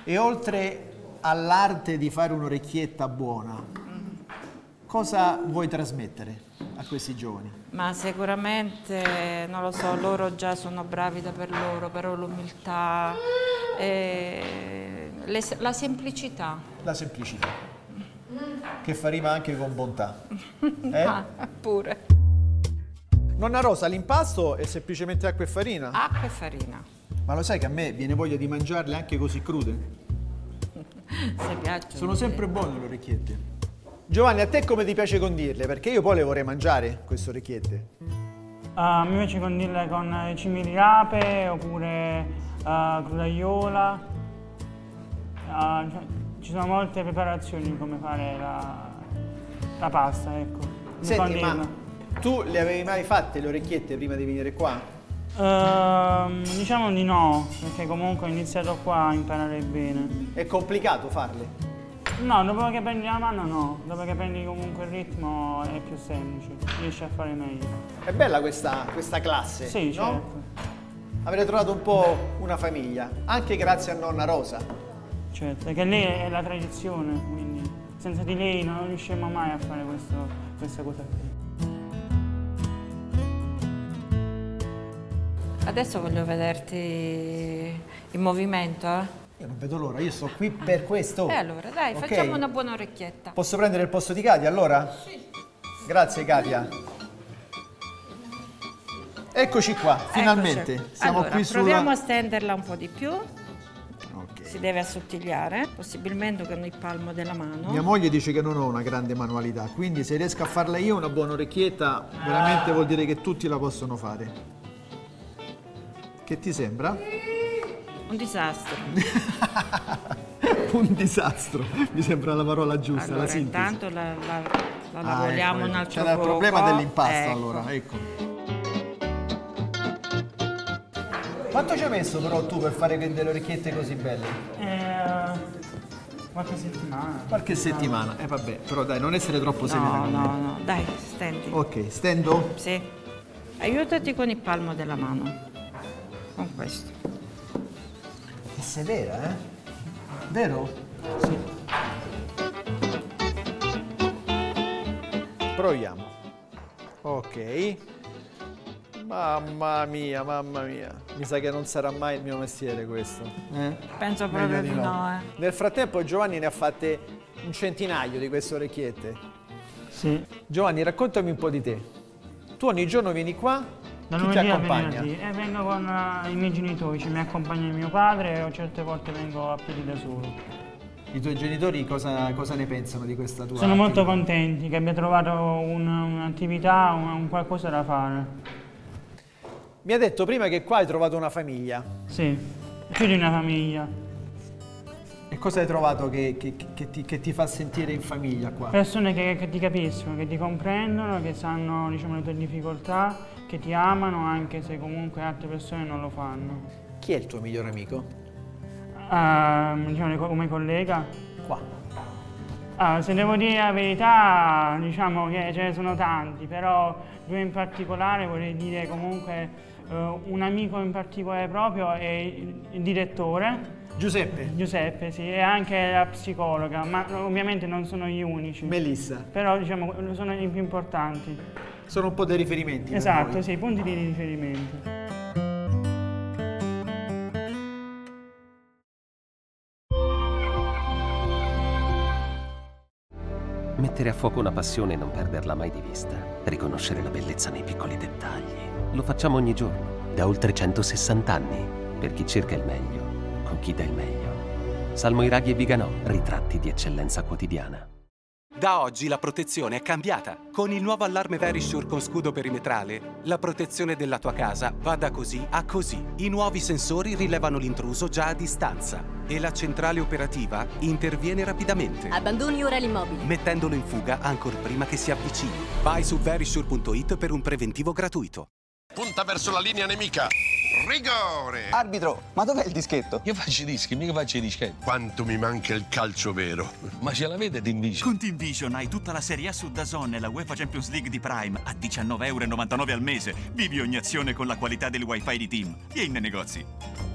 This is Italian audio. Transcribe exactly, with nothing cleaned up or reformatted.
E oltre all'arte di fare un'orecchietta buona, cosa vuoi trasmettere a questi giovani? Ma sicuramente, non lo so, loro già sono bravi da per loro, però l'umiltà, eh, le, la semplicità. La semplicità, che fa rima anche con bontà. Eh? Ah, pure. Nonna Rosa, l'impasto è semplicemente acqua e farina? Acqua e farina. Ma lo sai che a me viene voglia di mangiarle anche così crude? Se piacciono. Sono sempre buone le orecchiette. Giovanni, a te come ti piace condirle? Perché io poi le vorrei mangiare, queste orecchiette. Uh, mi piace condirle con cimi di rape oppure uh, crudaiola. Uh, cioè, ci sono molte preparazioni come fare la, la pasta, ecco. Senti, ma tu le avevi mai fatte le orecchiette prima di venire qua? Uh, diciamo di no, perché comunque ho iniziato qua a imparare bene. È complicato farle? No, dopo che prendi la mano no, dopo che prendi comunque il ritmo è più semplice, riesci a fare meglio. È bella questa, questa classe, sì, no? certo. Avrei trovato un po' una famiglia, anche grazie a nonna Rosa. Certo, perché lei è la tradizione, quindi senza di lei non riusciremo mai a fare questo, questa cosa qui. Adesso voglio vederti in movimento, eh? Io non vedo l'ora, io sto qui per questo. E allora, dai, Okay. facciamo una buona orecchietta. Posso prendere il posto di Katia allora? Sì. Grazie Katia. Eccoci qua, finalmente. Eccoci. Siamo allora, qui sulla... proviamo a stenderla un po' di più. Okay. Si deve assottigliare, possibilmente con il palmo della mano. Mia moglie dice che non ho una grande manualità, quindi se riesco a farla io una buona orecchietta, veramente vuol dire che tutti la possono fare. Che ti sembra? Un disastro. Un disastro, mi sembra la parola giusta, Allora, la sintesi. intanto la, la, la Ah, lavoriamo ecco, un ecco. altro C'era il poco. problema dell'impasto, Ecco. allora, ecco. Quanto ci hai messo però tu per fare delle orecchiette così belle? Eh, qualche settimana. Qualche settimana, eh vabbè, però dai, non essere troppo severa No, con no, me. no, dai, stendi. Ok, stendo? Sì. Aiutati con il palmo della mano. Con questo. È severa, eh? Vero? Sì. Proviamo. Ok. Mamma mia, mamma mia. Mi sa che non sarà mai il mio mestiere questo. Eh? Penso proprio di no, eh. Nel frattempo Giovanni ne ha fatte un centinaio di queste orecchiette. Sì. Giovanni, raccontami un po' di te. Tu ogni giorno vieni qua, Da chi ti lunedì a accompagna? venerdì. E vengo con uh, i miei genitori, ci mi accompagna mio padre e certe volte vengo a piedi da solo. I tuoi genitori cosa, cosa ne pensano di questa tua Sono molto attività? contenti che abbia trovato un- un'attività, un, un qualcosa da fare. Mi ha detto prima che qua hai trovato una famiglia. Sì, più di una famiglia. E cosa hai trovato che, che- che ti, che ti fa sentire in famiglia qua? Persone che, che ti capiscono, che ti comprendono, che sanno, diciamo, le tue difficoltà, che ti amano anche se comunque altre persone non lo fanno. Chi è il tuo migliore amico? Uh, diciamo, come collega. Qua. Ah, se devo dire la verità, diciamo che ce ne sono tanti, però due in particolare vorrei dire comunque eh, un amico in particolare proprio è il, il direttore, Giuseppe. Giuseppe, sì, e anche la psicologa, ma ovviamente non sono gli unici, Melissa. però diciamo sono i più importanti. Sono un po' dei riferimenti. per Esatto, noi. sì, i punti di riferimento. Mettere a fuoco una passione e non perderla mai di vista. Riconoscere la bellezza nei piccoli dettagli. Lo facciamo ogni giorno, da oltre centosessanta anni. Per chi cerca il meglio, con chi dà il meglio. Salmo Iraghi e Viganò, ritratti di eccellenza quotidiana. Da oggi la protezione è cambiata. Con il nuovo allarme Verisure con scudo perimetrale, la protezione della tua casa va da così a così. I nuovi sensori rilevano l'intruso già a distanza e la centrale operativa interviene rapidamente, Abbandoni ora l'immobile. mettendolo in fuga ancor prima che si avvicini. Vai su verisure punto it per un preventivo gratuito. Punta verso la linea nemica. Rigore! Arbitro, ma dov'è il dischetto? Io faccio i dischi, mica faccio i dischetti. Quanto mi manca il calcio vero. Ma ce l'avete Team Vision? Con Team Vision hai tutta la Serie A su DAZN e la UEFA Champions League di Prime a diciannove e novantanove euro al mese. Vivi ogni azione con la qualità del wifi di Team. Vieni nei negozi.